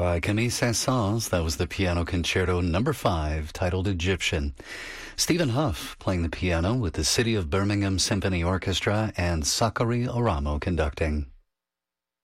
by Camille Saint-Saëns. That was the Piano Concerto number 5, titled Egyptian. Stephen Huff playing the piano with the City of Birmingham Symphony Orchestra and Sakari Oramo conducting.